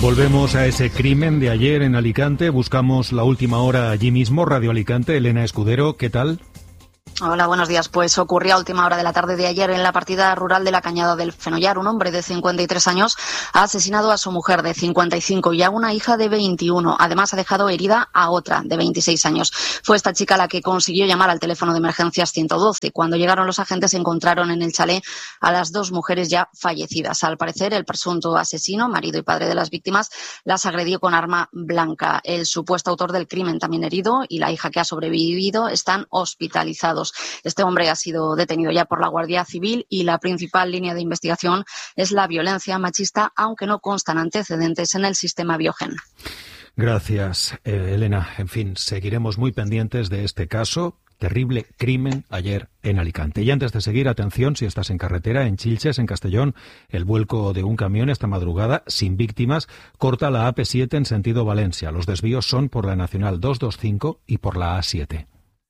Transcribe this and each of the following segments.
Volvemos a ese crimen de ayer en Alicante. Buscamos la última hora allí mismo. Radio Alicante, Elena Escudero, ¿qué tal? Hola, buenos días. Pues ocurrió a última hora de la tarde de ayer en la partida rural de la Cañada del Fenollar. Un hombre de 53 años ha asesinado a su mujer de 55 y a una hija de 21. Además, ha dejado herida a otra de 26 años. Fue esta chica la que consiguió llamar al teléfono de emergencias 112. Cuando llegaron los agentes, encontraron en el chalet a las dos mujeres ya fallecidas. Al parecer, el presunto asesino, marido y padre de las víctimas, las agredió con arma blanca. El supuesto autor del crimen, también herido, y la hija que ha sobrevivido están hospitalizados. Este hombre ha sido detenido ya por la Guardia Civil y la principal línea de investigación es la violencia machista, aunque no constan antecedentes en el sistema Biogen. Gracias, Elena. En fin, seguiremos muy pendientes de este caso. Terrible crimen ayer en Alicante. Y antes de seguir, atención, si estás en carretera, en Chilches, en Castellón, el vuelco de un camión esta madrugada, sin víctimas, corta la AP7 en sentido Valencia. Los desvíos son por la Nacional 225 y por la A7.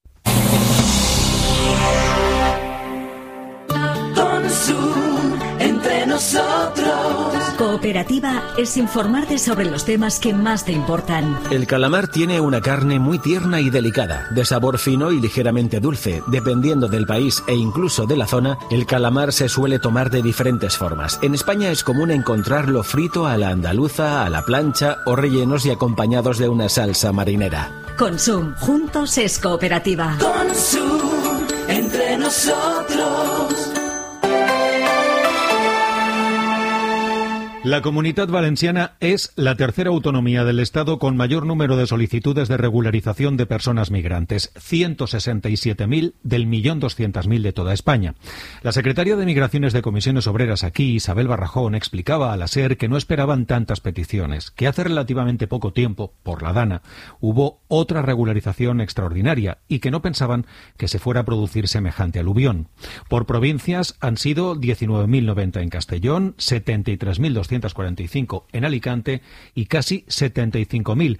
Entre nosotros. Cooperativa es informarte sobre los temas que más te importan. El calamar tiene una carne muy tierna y delicada, de sabor fino y ligeramente dulce. Dependiendo del país e incluso de la zona, el calamar se suele tomar de diferentes formas. En España es común encontrarlo frito a la andaluza, a la plancha o rellenos y acompañados de una salsa marinera. Consum, juntos es cooperativa. Consum, entre nosotros. La Comunitat Valenciana es la tercera autonomía del Estado con mayor número de solicitudes de regularización de personas migrantes, 167.000 del 1.200.000 de toda España. La secretaria de Migraciones de Comisiones Obreras aquí, Isabel Barrajón, explicaba a la SER que no esperaban tantas peticiones, que hace relativamente poco tiempo, por la DANA, hubo otra regularización extraordinaria y que no pensaban que se fuera a producir semejante aluvión. Por provincias han sido 19.090 en Castellón, 73.245 en Alicante y casi 75.000,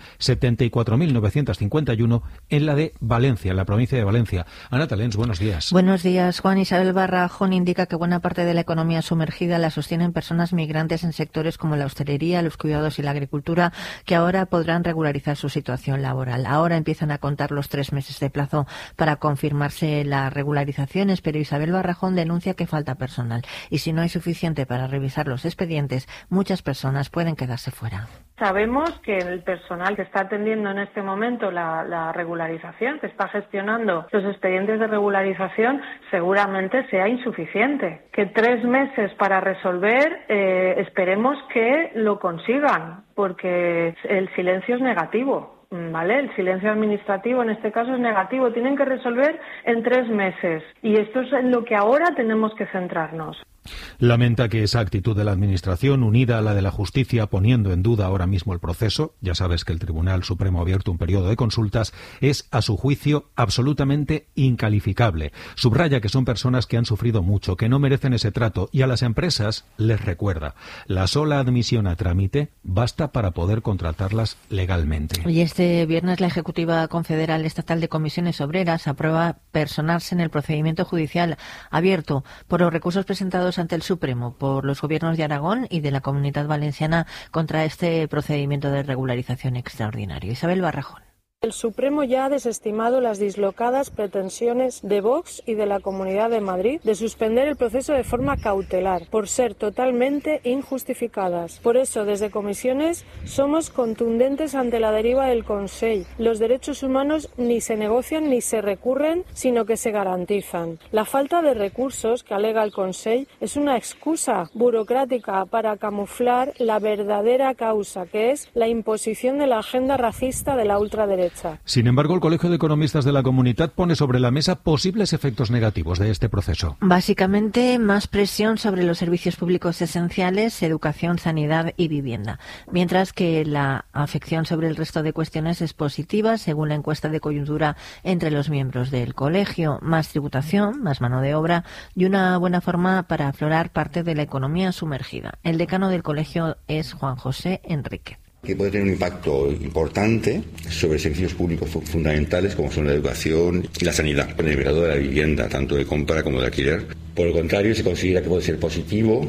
74.951 en la de Valencia, en la provincia de Valencia. Ana Talens, buenos días. Buenos días, Juan. Isabel Barrajón indica que buena parte de la economía sumergida la sostienen personas migrantes en sectores como la hostelería, los cuidados y la agricultura, que ahora podrán regularizar su situación laboral. Ahora empiezan a contar los 3 meses de plazo para confirmarse las regularizaciones, pero Isabel Barrajón denuncia que falta personal y si no hay suficiente para revisar los expedientes, muchas personas pueden quedarse fuera. Sabemos que el personal que está atendiendo en este momento la regularización, que está gestionando los expedientes de regularización, seguramente sea insuficiente. Que 3 meses para resolver, esperemos que lo consigan, porque el silencio es negativo. ¿Vale? El silencio administrativo en este caso es negativo. Tienen que resolver en 3 meses. Y esto es en lo que ahora tenemos que centrarnos. Lamenta que esa actitud de la Administración, unida a la de la Justicia, poniendo en duda ahora mismo el proceso, ya sabes que el Tribunal Supremo ha abierto un periodo de consultas, es, a su juicio, absolutamente incalificable. Subraya que son personas que han sufrido mucho, que no merecen ese trato, y a las empresas les recuerda: la sola admisión a trámite basta para poder contratarlas legalmente. Y este viernes la Ejecutiva Confederal Estatal de Comisiones Obreras aprueba personarse en el procedimiento judicial abierto por los recursos presentados ante el Supremo por los gobiernos de Aragón y de la Comunidad Valenciana contra este procedimiento de regularización extraordinario. Isabel Barrajón. El Supremo ya ha desestimado las dislocadas pretensiones de Vox y de la Comunidad de Madrid de suspender el proceso de forma cautelar por ser totalmente injustificadas. Por eso, desde Comisiones, somos contundentes ante la deriva del Consell. Los derechos humanos ni se negocian ni se recurren, sino que se garantizan. La falta de recursos que alega el Consell es una excusa burocrática para camuflar la verdadera causa, que es la imposición de la agenda racista de la ultraderecha. Sin embargo, el Colegio de Economistas de la Comunitat pone sobre la mesa posibles efectos negativos de este proceso. Básicamente, más presión sobre los servicios públicos esenciales, educación, sanidad y vivienda. Mientras que la afección sobre el resto de cuestiones es positiva, según la encuesta de coyuntura entre los miembros del colegio. Más tributación, más mano de obra y una buena forma para aflorar parte de la economía sumergida. El decano del colegio es Juan José Enríquez. Que puede tener un impacto importante sobre servicios públicos fundamentales como son la educación y la sanidad, con el mercado de la vivienda, tanto de compra como de alquiler. Por el contrario, se considera que puede ser positivo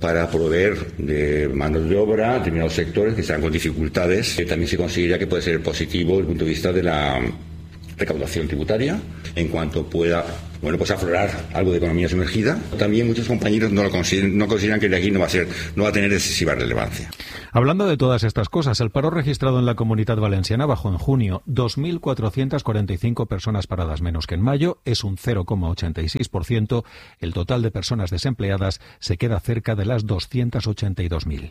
para proveer de mano de obra a determinados sectores que están con dificultades. También se considera que puede ser positivo desde el punto de vista de la recaudación tributaria, en cuanto pueda aflorar algo de economía sumergida. También muchos compañeros no consideran que de aquí no va a tener excesiva relevancia. Hablando de todas estas cosas, el paro registrado en la Comunidad Valenciana bajó en junio 2.445 personas paradas menos que en mayo, es un 0,86%. El total de personas desempleadas se queda cerca de las 282.000.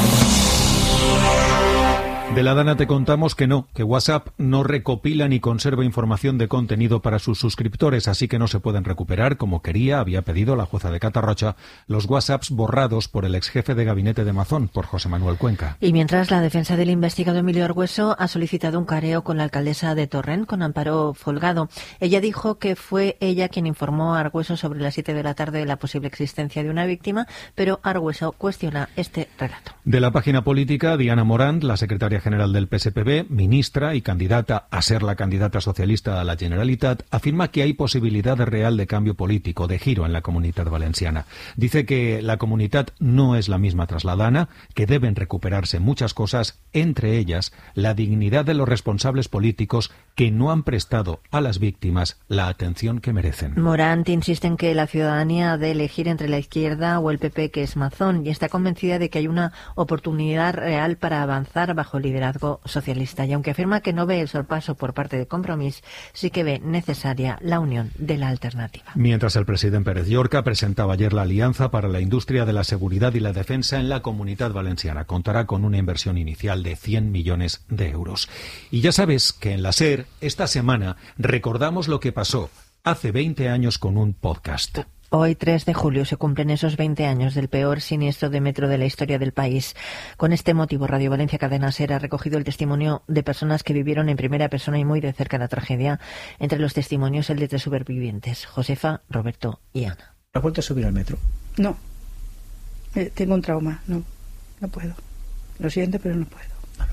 De la Dana te contamos que WhatsApp no recopila ni conserva información de contenido para sus suscriptores, así que no se pueden recuperar, como había pedido la jueza de Catarroja, los WhatsApps borrados por el ex jefe de gabinete de Amazon, por José Manuel Cuenca. Y mientras, la defensa del investigado Emilio Argüeso ha solicitado un careo con la alcaldesa de Torrent, con Amparo Folgado. Ella dijo que fue ella quien informó a Argüeso sobre las 7 de la tarde de la posible existencia de una víctima, pero Argüeso cuestiona este relato. De la página política, Diana Morant, la secretaria general del PSPB, ministra y candidata a ser la candidata socialista a la Generalitat, afirma que hay posibilidad real de cambio político, de giro en la Comunitat Valenciana. Dice que la Comunitat no es la misma tras la Dana, que deben recuperarse muchas cosas, entre ellas la dignidad de los responsables políticos que no han prestado a las víctimas la atención que merecen. Morant insiste en que la ciudadanía ha de elegir entre la izquierda o el PP, que es mazón, y está convencida de que hay una oportunidad real para avanzar bajo el liderazgo socialista. Y aunque afirma que no ve el sorpaso por parte de Compromís, sí que ve necesaria la unión de la alternativa. Mientras el presidente Pérez Llorca presentaba ayer la Alianza para la Industria de la Seguridad y la Defensa en la Comunitat Valenciana. Contará con una inversión inicial de 100 millones de euros. Y ya sabes que en la SER, esta semana, recordamos lo que pasó hace 20 años con un podcast. Hoy, 3 de julio, se cumplen esos 20 años del peor siniestro de metro de la historia del país. Con este motivo, Radio Valencia Cadena SER ha recogido el testimonio de personas que vivieron en primera persona y muy de cerca la tragedia. Entre los testimonios, el de 3 supervivientes, Josefa, Roberto y Ana. ¿Has vuelto a subir al metro? No. Tengo un trauma. No puedo. Lo siento, pero no puedo. Claro.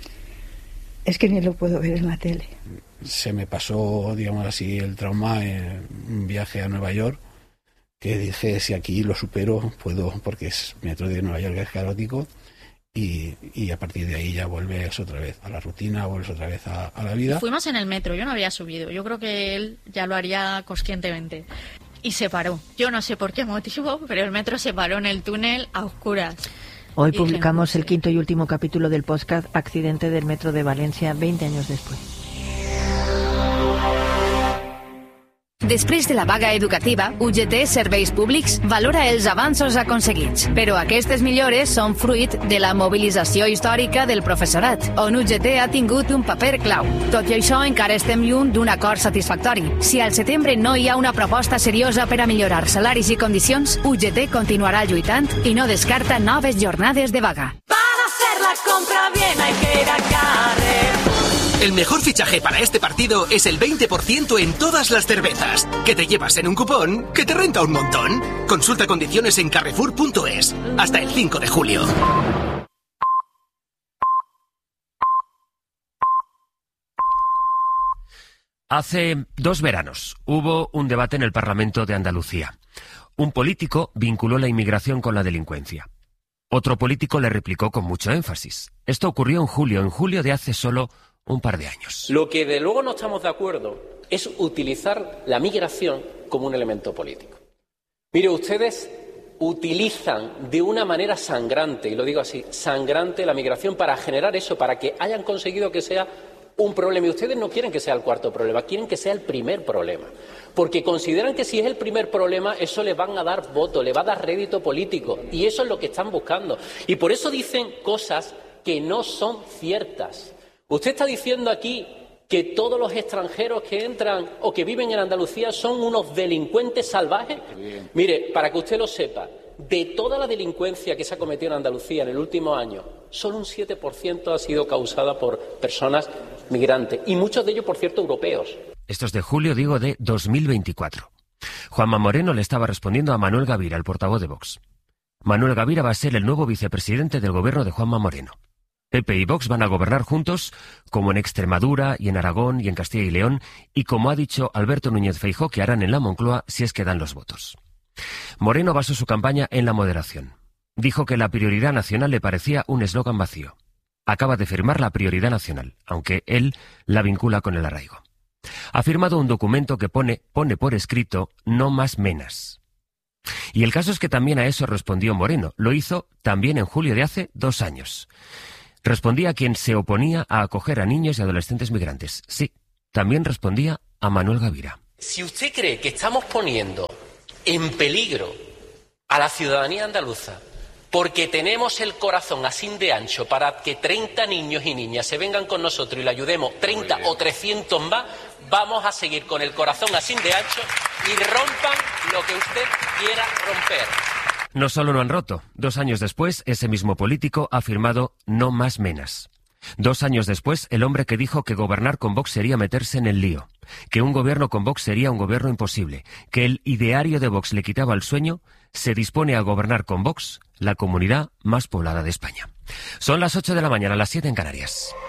Es que ni lo puedo ver en la tele. Se me pasó, digamos así, el trauma en un viaje a Nueva York, que dije, si aquí lo supero, puedo, porque es metro de Nueva York, es caótico, y a partir de ahí ya vuelves otra vez a la rutina, vuelves otra vez a la vida. Fuimos en el metro, yo no había subido, yo creo que él ya lo haría conscientemente, y se paró. Yo no sé por qué motivo, pero el metro se paró en el túnel a oscuras. Hoy publicamos el 5º y último capítulo del podcast Accidente del Metro de Valencia, 20 años después. Després de la vaga educativa, UGT Serveis Públics valora els avanços aconseguits, però aquestes millores són fruit de la mobilització històrica del professorat, on UGT ha tingut un paper clau. Tot i això, encara estem lluny d'un acord satisfactori. Si al setembre no hi ha una proposta seriosa per a millorar salaris i condicions, UGT continuarà lluitant i no descarta noves jornades de vaga. Para hacer la compra bien hay que ir a carrer. El mejor fichaje para este partido es el 20% en todas las cervezas, que te llevas en un cupón que te renta un montón. Consulta condiciones en carrefour.es. Hasta el 5 de julio. Hace 2 veranos hubo un debate en el Parlamento de Andalucía. Un político vinculó la inmigración con la delincuencia. Otro político le replicó con mucho énfasis. Esto ocurrió en julio de hace solo un par de años. Lo que de luego no estamos de acuerdo es utilizar la migración como un elemento político. Mire, ustedes utilizan de una manera sangrante, y lo digo así, sangrante, la migración para generar eso, para que hayan conseguido que sea un problema. Y ustedes no quieren que sea el cuarto problema, quieren que sea el primer problema. Porque consideran que si es el primer problema, eso le van a dar voto, le va a dar rédito político. Y eso es lo que están buscando. Y por eso dicen cosas que no son ciertas. Usted está diciendo aquí que todos los extranjeros que entran o que viven en Andalucía son unos delincuentes salvajes. Mire, para que usted lo sepa, de toda la delincuencia que se ha cometido en Andalucía en el último año, solo un 7% ha sido causada por personas migrantes. Y muchos de ellos, por cierto, europeos. Esto es de julio, digo, de 2024. Juanma Moreno le estaba respondiendo a Manuel Gavira, el portavoz de Vox. Manuel Gavira va a ser el nuevo vicepresidente del gobierno de Juanma Moreno. PP y Vox van a gobernar juntos, como en Extremadura y en Aragón y en Castilla y León, y como ha dicho Alberto Núñez Feijóo, que harán en la Moncloa si es que dan los votos. Moreno basó su campaña en la moderación. Dijo que la prioridad nacional le parecía un eslogan vacío. Acaba de firmar la prioridad nacional, aunque él la vincula con el arraigo. Ha firmado un documento que pone por escrito no más menas. Y el caso es que también a eso respondió Moreno. Lo hizo también en julio de hace 2 años. Respondía a quien se oponía a acoger a niños y adolescentes migrantes. Sí, también respondía a Manuel Gavira. Si usted cree que estamos poniendo en peligro a la ciudadanía andaluza porque tenemos el corazón así de ancho para que 30 niños y niñas se vengan con nosotros y le ayudemos 30 o 300 más, vamos a seguir con el corazón así de ancho y rompan lo que usted quiera romper. No solo no han roto. 2 años después, ese mismo político ha firmado no más menas. 2 años después, el hombre que dijo que gobernar con Vox sería meterse en el lío, que un gobierno con Vox sería un gobierno imposible, que el ideario de Vox le quitaba el sueño, se dispone a gobernar con Vox la comunidad más poblada de España. Son las 8 de la mañana, las 7 en Canarias.